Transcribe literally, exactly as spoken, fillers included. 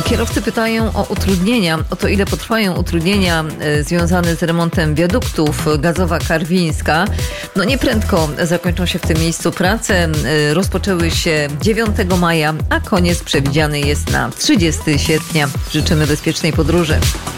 Kierowcy pytają o utrudnienia, o to ile potrwają utrudnienia y, związane z remontem wiaduktów Gazowa Karwińska. No nieprędko zakończą się w tym miejscu prace. Y, rozpoczęły się dziewiątego maja, a koniec przewidziany jest na trzydziestego sierpnia. Życzymy bezpiecznej podróży.